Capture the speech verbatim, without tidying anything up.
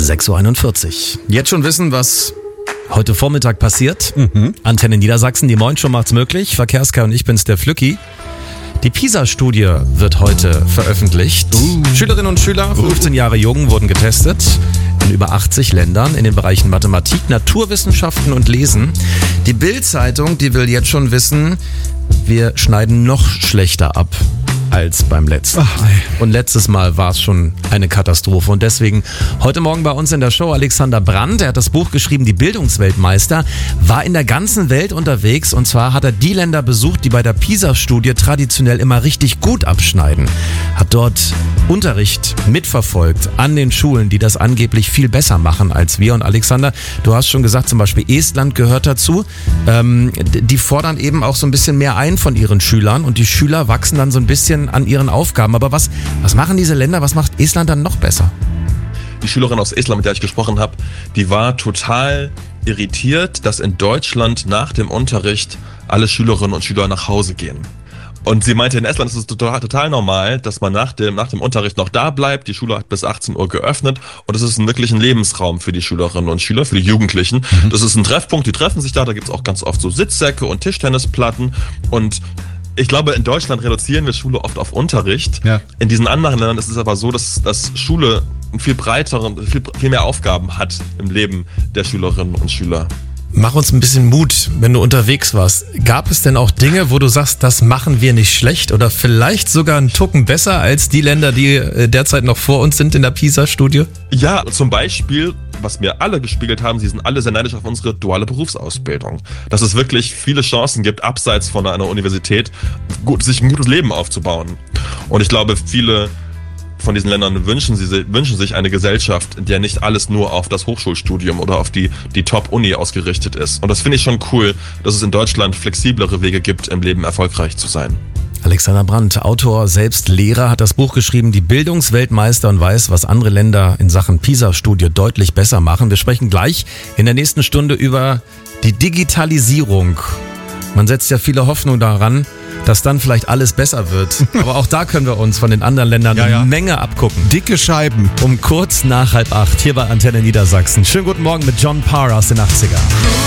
sechs Uhr einundvierzig. Jetzt schon wissen, was heute Vormittag passiert. Mhm. Antenne Niedersachsen, die Moin Show macht's möglich. Verkehrskei und ich bin's, der Flücki. Die PISA-Studie wird heute veröffentlicht. Uh. Schülerinnen und Schüler, fünfzehn Jahre jung, wurden getestet in über achtzig Ländern in den Bereichen Mathematik, Naturwissenschaften und Lesen. Die Bild-Zeitung, die will jetzt schon wissen, wir schneiden noch schlechter ab als beim letzten. Ach, und letztes Mal war es schon eine Katastrophe. Und deswegen heute Morgen bei uns in der Show Alexander Brandt. Er hat das Buch geschrieben, Die Bildungsweltmeister, war in der ganzen Welt unterwegs. Und zwar hat er die Länder besucht, die bei der PISA-Studie traditionell immer richtig gut abschneiden. Hat dort Unterricht mitverfolgt an den Schulen, die das angeblich viel besser machen als wir. Und Alexander, du hast schon gesagt, zum Beispiel Estland gehört dazu. Ähm, die fordern eben auch so ein bisschen mehr ein von ihren Schülern. Und die Schüler wachsen dann so ein bisschen an ihren Aufgaben. Aber was, was machen diese Länder, was macht Estland dann noch besser? Die Schülerin aus Estland, mit der ich gesprochen habe, die war total irritiert, dass in Deutschland nach dem Unterricht alle Schülerinnen und Schüler nach Hause gehen. Und sie meinte, in Estland ist es total, total normal, dass man nach dem, nach dem Unterricht noch da bleibt. Die Schule hat bis achtzehn Uhr geöffnet und es ist ein wirklich ein Lebensraum für die Schülerinnen und Schüler, für die Jugendlichen. Mhm. Das ist ein Treffpunkt, die treffen sich da, da gibt es auch ganz oft so Sitzsäcke und Tischtennisplatten und ich glaube, in Deutschland reduzieren wir Schule oft auf Unterricht. Ja. In diesen anderen Ländern ist es aber so, dass, dass Schule einen viel breiteren, viel, viel mehr Aufgaben hat im Leben der Schülerinnen und Schüler. Mach uns ein bisschen Mut, wenn du unterwegs warst. Gab es denn auch Dinge, wo du sagst, das machen wir nicht schlecht oder vielleicht sogar einen Tucken besser als die Länder, die derzeit noch vor uns sind in der PISA-Studie? Ja, zum Beispiel, was mir alle gespiegelt haben, sie sind alle sehr neidisch auf unsere duale Berufsausbildung. Dass es wirklich viele Chancen gibt, abseits von einer Universität, gut, sich ein gutes Leben aufzubauen. Und ich glaube, viele von diesen Ländern wünschen, sie, wünschen sich eine Gesellschaft, in der nicht alles nur auf das Hochschulstudium oder auf die, die Top-Uni ausgerichtet ist. Und das finde ich schon cool, dass es in Deutschland flexiblere Wege gibt, im Leben erfolgreich zu sein. Alexander Brandt, Autor, selbst Lehrer, hat das Buch geschrieben, Die Bildungsweltmeister, und weiß, was andere Länder in Sachen PISA-Studie deutlich besser machen. Wir sprechen gleich in der nächsten Stunde über die Digitalisierung. Man setzt ja viele Hoffnung daran, dass dann vielleicht alles besser wird. Aber auch da können wir uns von den anderen Ländern ja, ja. eine Menge abgucken. Dicke Scheiben. Um kurz nach halb acht hier bei Antenne Niedersachsen. Schönen guten Morgen mit John Parr aus den achtziger.